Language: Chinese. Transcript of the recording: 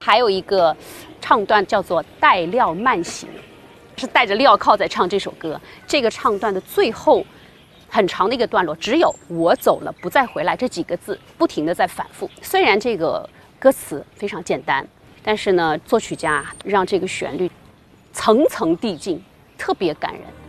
还有一个唱段叫做《带料慢行》，是带着镣铐在唱这首歌。这个唱段的最后很长的一个段落，只有我走了不再回来这几个字不停地在反复。虽然这个歌词非常简单，但是呢，作曲家让这个旋律层层递进，特别感人。